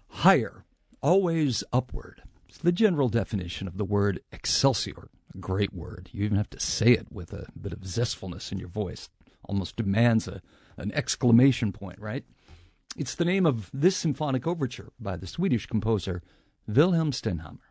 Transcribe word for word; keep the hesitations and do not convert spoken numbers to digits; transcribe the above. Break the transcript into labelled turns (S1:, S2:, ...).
S1: Higher, always upward. It's the general definition of the word excelsior. A great word. You even have to say it with a bit of zestfulness in your voice. Almost demands a, an exclamation point, right? It's the name of this symphonic overture by the Swedish composer Wilhelm Stenhammar.